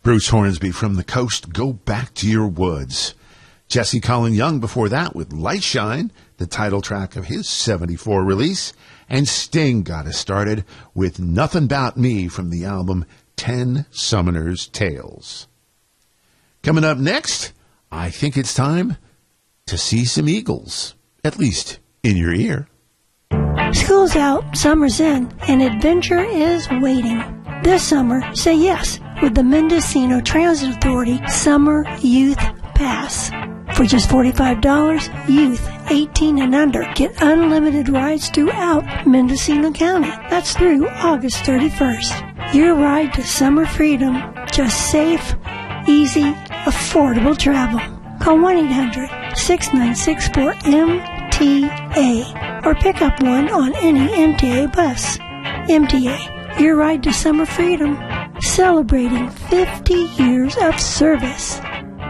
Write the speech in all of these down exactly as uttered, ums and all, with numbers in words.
Bruce Hornsby from the coast, Go Back to Your Woods. Jesse Colin Young before that with Light Shine, the title track of his seventy-four release. And Sting got us started with Nothing 'Bout Me from the album Ten Summoners' Tales. Coming up next, I think it's time to see some eagles, at least in your ear. School's out, summer's in, and adventure is waiting. This summer, say yes with the Mendocino Transit Authority Summer Youth Pass. For just forty-five dollars, youth eighteen and under get unlimited rides throughout Mendocino County. That's through August thirty-first. Your ride to summer freedom, just safe, easy, affordable travel. Call one eight hundred, six nine six, four M T A or pick up one on any M T A bus. M T A, your ride to summer freedom, celebrating fifty years of service.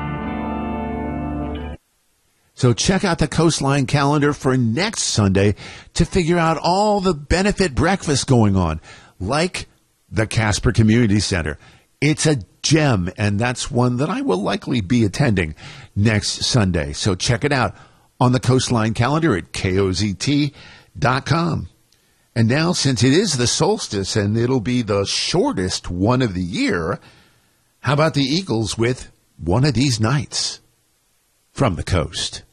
So check out the Coastline calendar for next Sunday to figure out all the benefit breakfasts going on, like the Casper Community Center. It's a gem, and that's one that I will likely be attending next Sunday. So check it out on the Coastline calendar at K O Z T dot com. And now, since it is the solstice and it'll be the shortest one of the year, how about the Eagles with One of These Nights from the coast?